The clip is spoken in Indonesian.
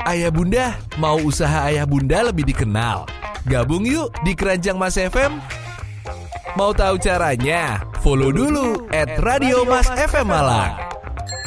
Ayah Bunda, mau usaha Ayah Bunda lebih dikenal? Gabung yuk di Keranjang Mas FM. Mau tahu caranya? Follow dulu @Radio Mas FM Malang.